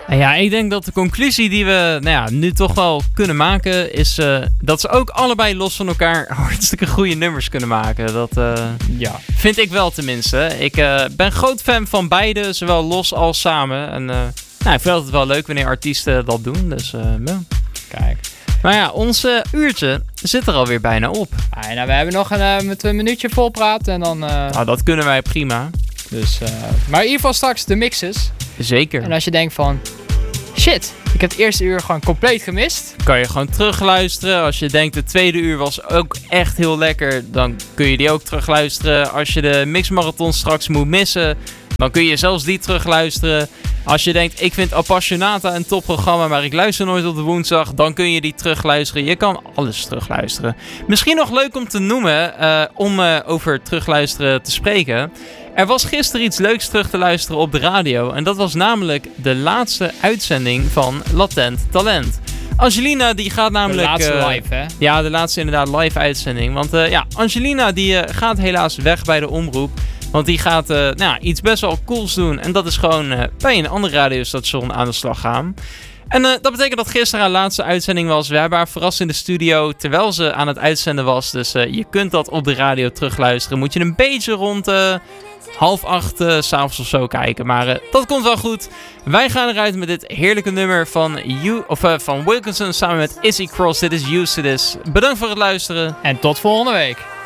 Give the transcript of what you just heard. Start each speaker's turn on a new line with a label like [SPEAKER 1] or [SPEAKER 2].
[SPEAKER 1] En ja, ik denk dat de conclusie die we nu toch wel kunnen maken is dat ze ook allebei los van elkaar hartstikke goede nummers kunnen maken. Dat vind ik wel tenminste. Ik ben groot fan van beide, zowel los als samen. En ik vind het wel leuk wanneer artiesten dat doen. Dus
[SPEAKER 2] Kijk.
[SPEAKER 1] Maar ja, ons uurtje zit er alweer bijna op.
[SPEAKER 2] We hebben nog een minuutje vol praten en dan...
[SPEAKER 1] Nou, dat kunnen wij prima.
[SPEAKER 2] Dus, maar in ieder geval straks de mixes.
[SPEAKER 1] Zeker.
[SPEAKER 2] En als je denkt van... Shit, ik heb het eerste uur gewoon compleet gemist.
[SPEAKER 1] Kan je gewoon terugluisteren. Als je denkt, de tweede uur was ook echt heel lekker, dan kun je die ook terugluisteren. Als je de mixmarathon straks moet missen, dan kun je zelfs die terugluisteren. Als je denkt, ik vind Appassionata een topprogramma, maar ik luister nooit op de woensdag, dan kun je die terugluisteren. Je kan alles terugluisteren. Misschien nog leuk om te noemen, om over terugluisteren te spreken. Er was gisteren iets leuks terug te luisteren op de radio. En dat was namelijk de laatste uitzending van Latent Talent. Angelina die gaat namelijk...
[SPEAKER 2] De laatste live, hè?
[SPEAKER 1] Ja, de laatste inderdaad live uitzending. Want Angelina die gaat helaas weg bij de omroep. Want die gaat iets best wel cools doen. En dat is gewoon bij een ander radiostation aan de slag gaan. En dat betekent dat gisteren haar laatste uitzending was. We hebben haar verrast in de studio terwijl ze aan het uitzenden was. Dus je kunt dat op de radio terugluisteren. Moet je een beetje rond 7:30 s'avonds of zo kijken. Maar dat komt wel goed. Wij gaan eruit met dit heerlijke nummer van Wilkinson samen met Izzy Cross. Dit is Used to This. Bedankt voor het luisteren.
[SPEAKER 2] En tot volgende week.